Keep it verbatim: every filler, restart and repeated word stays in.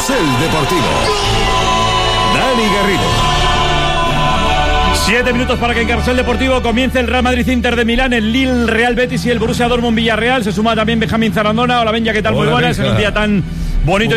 Carrusel Deportivo. Dani Garrido. Siete minutos para que en Carrusel Deportivo comience el Real Madrid Inter de Milán, el Lille Real Betis y el Borussia Dortmund Villarreal. Se suma también Benjamín Zarandona. Hola, Benja, ¿qué tal? Hola, muy buenas. Benja. En un día tan bonito